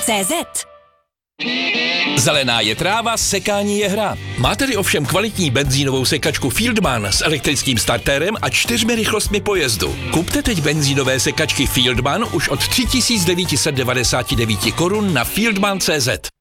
CZ. Zelená je tráva, sekání je hra. Máte-li ovšem kvalitní benzínovou sekačku Fieldman s elektrickým startérem a 4 rychlostmi pojezdu. Kupte teď benzínové sekačky Fieldman už od 3999 korun na fieldman.cz.